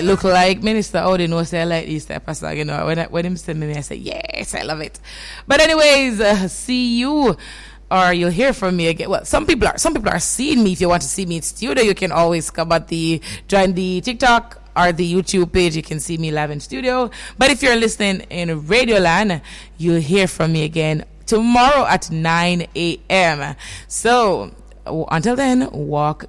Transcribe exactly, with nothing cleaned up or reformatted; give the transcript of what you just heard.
It look like Minister Audi knows say I like this type of song, you know. When I, when him send me, I say, yes, I love it. But anyways, uh, see you, or you'll hear from me again. Well, some people are some people are seeing me. If you want to see me in studio, you can always come at the join the TikTok or the YouTube page. You can see me live in studio. But if you're listening in Radioland, you'll hear from me again tomorrow at nine a.m. So until then, walk